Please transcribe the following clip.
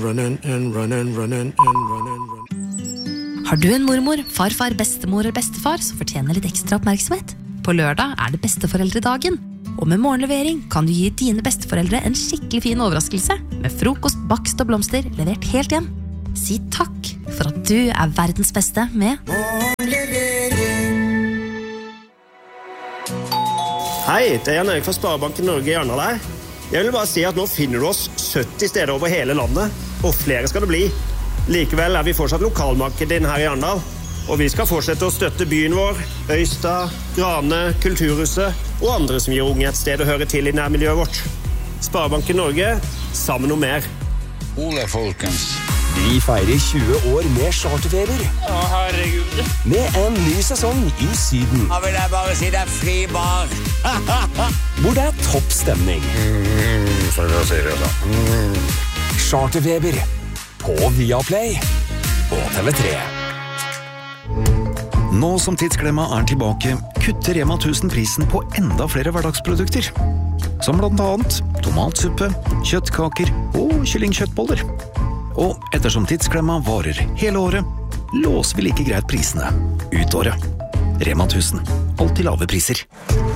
Har du en mormor, farfar, bestemor eller bestefar som fortjener litt ekstra oppmerksomhet? På lørdag det besteforeldredagen, og med morgenlevering kan du gi dine besteforeldre en skikkelig fin overraskelse med frokost, bakst og blomster levert helt hjem. Si takk for at du verdens beste med Hei, det Jan Erik fra Sparebanken Norge i Arendal her. Jeg vil bare si at nå finner du oss 70 steder over hele landet, og flere skal det bli. Likevel vi fortsatt lokalmarkedet inn her i Arendal, og vi skal fortsette å støtte byen vår, Øystad, Grane, Kulturhuset og andre som gir unge et sted å høre til i nærmiljøet vårt. Sparebanken Norge, sammen om mer. Ole, folkens. Vi feirer 20 år med charterfeber. Å, herregud. Med en ny sesong i Syden. Da vil jeg bare si det fri bar. Hvor det topp stemning. Så jeg sier det da. Charterfeber på Viaplay og TV3. Nå som Tidsklemma tilbake, kutter Rema 1000 prisen på enda flere hverdagsprodukter. Som blant annet tomatsuppe, kjøttkaker og kyllingkjøttboller. Og ettersom Tidsklemma varer hele året, låser vi like greit prisene ut året. Rema 1000, alltid lave priser.